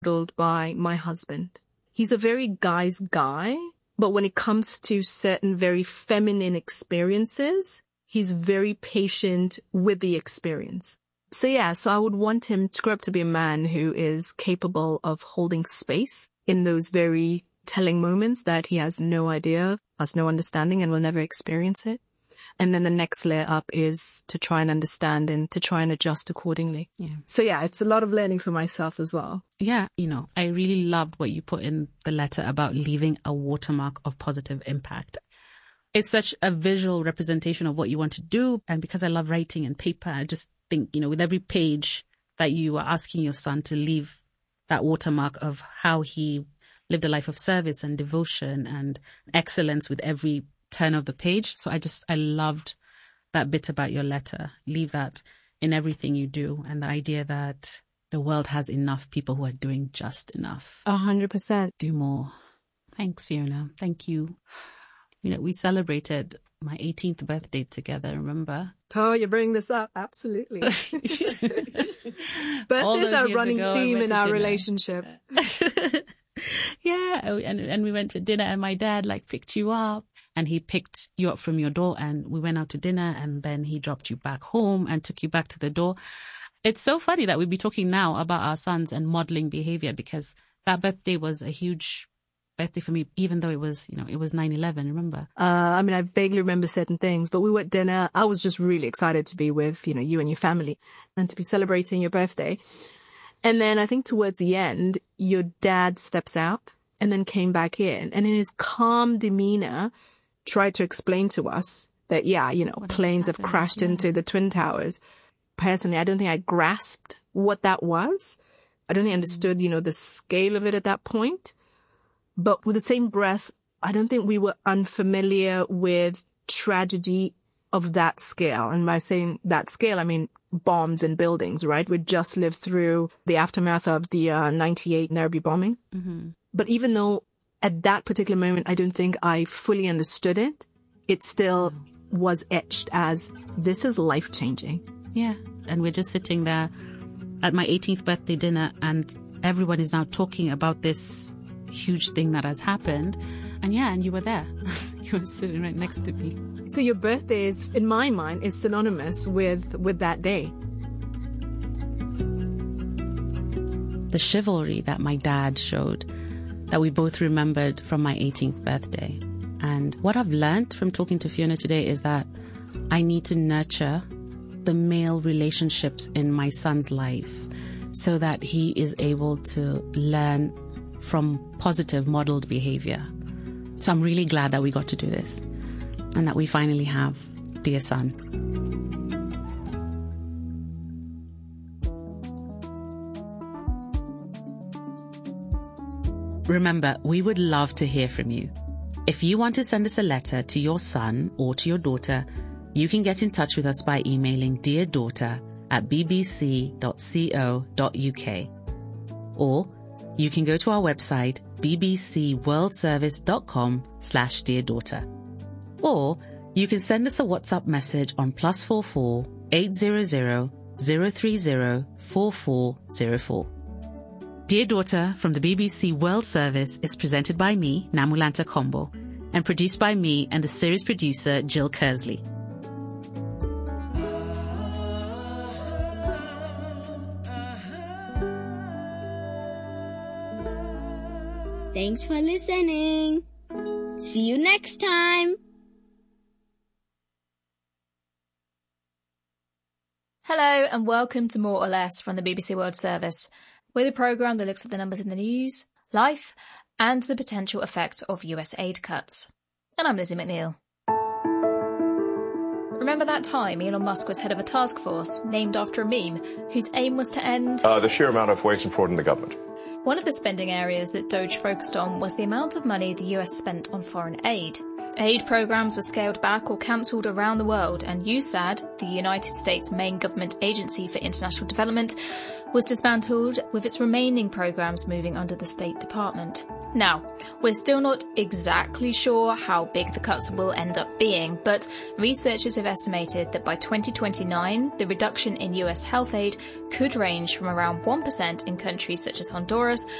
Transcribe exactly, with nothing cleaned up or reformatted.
modeled by my husband. He's a very guy's guy, but when it comes to certain very feminine experiences, he's very patient with the experience. So yeah, so I would want him to grow up to be a man who is capable of holding space in those very telling moments that he has no idea, has no understanding, and will never experience it. And then the next layer up is to try and understand and to try and adjust accordingly. Yeah. So yeah, it's a lot of learning for myself as well. Yeah, you know, I really loved what you put in the letter about leaving a watermark of positive impact. It's such a visual representation of what you want to do. And because I love writing and paper, I just think, you know, with every page that you are asking your son to leave that watermark of how he lived a life of service and devotion and excellence with every turn of the page. So I just, I loved that bit about your letter. Leave that in everything you do. And the idea that the world has enough people who are doing just enough. A hundred percent. Do more. Thanks, Fiona. Thank you. You know, we celebrated my eighteenth birthday together, remember? Oh, you bring this up. Absolutely. Birthdays are a running theme in our dinner. relationship. Yeah. And, and we went to dinner and my dad like picked you up and he picked you up from your door and we went out to dinner and then he dropped you back home and took you back to the door. It's so funny that we'd be talking now about our sons and modeling behavior because that birthday was a huge birthday for me, even though it was, you know, it was nine eleven, remember? Uh, I mean, I vaguely remember certain things, but we were at dinner. I was just really excited to be with, you know, you and your family and to be celebrating your birthday. And then I think towards the end, your dad steps out and then came back in and in his calm demeanor tried to explain to us that, yeah, you know, what planes have crashed yeah. into the Twin Towers. Personally, I don't think I grasped what that was. I don't think I understood, you know, the scale of it at that point. But with the same breath, I don't think we were unfamiliar with tragedy of that scale. And by saying that scale, I mean bombs and buildings, right? We just lived through the aftermath of the uh, ninety-eight Nairobi bombing. Mm-hmm. But even though at that particular moment, I don't think I fully understood it, it still was etched as this is life-changing. Yeah. And we're just sitting there at my eighteenth birthday dinner and everyone is now talking about this huge thing that has happened. And yeah, and you were there. You were sitting right next to me. So your birthday is, in my mind, is synonymous with, with that day. The chivalry that my dad showed, that we both remembered from my eighteenth birthday. And what I've learned from talking to Fiona today is that I need to nurture the male relationships in my son's life so that he is able to learn from positive modeled behavior. So I'm really glad that we got to do this and that we finally have Dear Son. Remember, we would love to hear from you. If you want to send us a letter to your son or to your daughter, you can get in touch with us by emailing deardaughter at b b c dot co dot u k. Or you can go to our website, bbcworldservice.com slash dear daughter. Or you can send us a WhatsApp message on plus four four eight zero zero zero three zero four four zero four. Dear Daughter from the B B C World Service is presented by me, Namulanta Kombo, and produced by me and the series producer, Jill Kersley. Thanks for listening. See you next time. Hello and welcome to More or Less from the B B C World Service. We're the programme that looks at the numbers in the news, life, and the potential effects of U S aid cuts. And I'm Lizzie McNeil. Remember that time Elon Musk was head of a task force named after a meme whose aim was to end uh, the sheer amount of waste and fraud in the government? One of the spending areas that Doge focused on was the amount of money the U S spent on foreign aid. Aid programmes were scaled back or cancelled around the world, and U S A D, the United States' main government agency for international development, was dismantled, with its remaining programmes moving under the State Department. Now, we're still not exactly sure how big the cuts will end up being, but researchers have estimated that by twenty twenty-nine, the reduction in U S health aid could range from around one percent in countries such as Honduras